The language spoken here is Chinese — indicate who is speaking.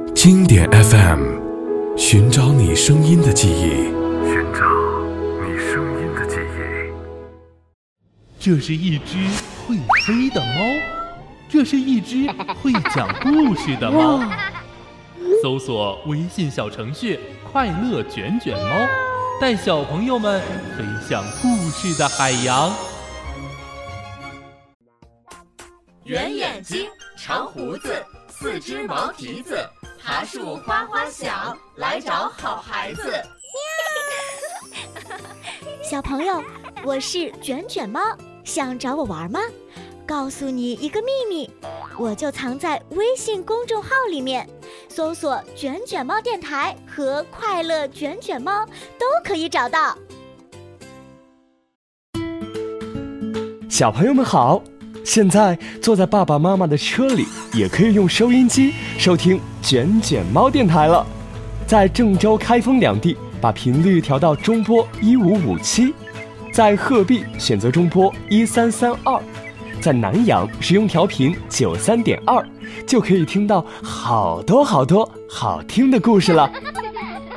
Speaker 1: 经典 FM， 寻找你声音的记忆，
Speaker 2: 寻找你声音的记忆。
Speaker 3: 这是一只会飞的猫，这是一只会讲故事的猫。搜索微信小程序快乐卷卷猫，带小朋友们飞向故事的海洋。
Speaker 4: 圆眼睛，长胡子，四只毛蹄子，爬树哗哗响，来找好孩子。
Speaker 5: 小朋友，我是卷卷猫，想找我玩吗？告诉你一个秘密，我就藏在微信公众号里面，搜索卷卷猫电台和快乐卷卷猫都可以找到。
Speaker 6: 小朋友们好，现在坐在爸爸妈妈的车里，也可以用收音机收听卷卷猫电台了。在郑州、开封两地，把频率调到中波1557；在鹤壁选择中波1332；在南阳使用调频93.2，就可以听到好多好听的故事了。